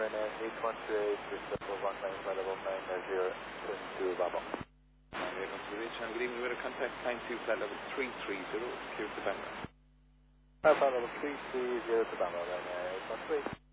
Ryanair 818 with level 195 level 990 into Bravo. Welcome to the reach and good evening. We're at contact time 2 flight level 330, secure to Bangor. Flight level 330 to Bravo, Ryanair 818.